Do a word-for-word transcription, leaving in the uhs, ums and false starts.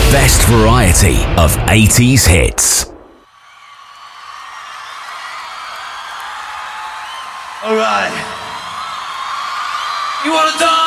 best variety of eighties hits. All right. You want to dance?